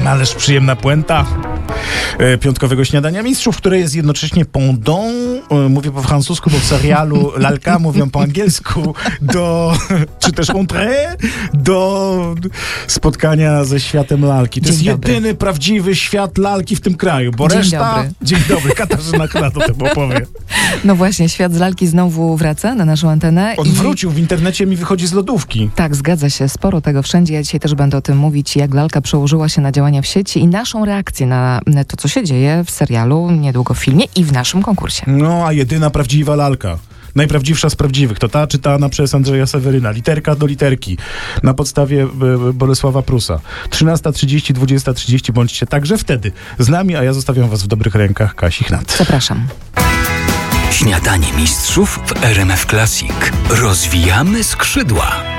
Ależ przyjemna puenta piątkowego śniadania mistrzów, które jest jednocześnie pendant, mówię po francusku, bo w serialu lalka mówią po angielsku, czy też entrée, do spotkania ze światem lalki. To jest jedyny prawdziwy świat lalki w tym kraju, bo reszta... Dzień dobry, Katarzyna Krat o tym opowie. No właśnie, świat z lalki znowu wraca na naszą antenę. On wrócił, w internecie mi wychodzi z lodówki. Tak, zgadza się, sporo tego wszędzie. Ja dzisiaj też będę o tym mówić, jak lalka przełożyła się na działania w sieci i naszą reakcję na to, co się dzieje w serialu, niedługo w filmie i w naszym konkursie. No, a jedyna prawdziwa lalka. Najprawdziwsza z prawdziwych. To ta czytana przez Andrzeja Seweryna. Literka do literki. Na podstawie Bolesława Prusa. 13:30, 20:30. Bądźcie także wtedy z nami, a ja zostawiam was w dobrych rękach Kasi Chnat. Zapraszam. Śniadanie mistrzów w RMF Classic. Rozwijamy skrzydła.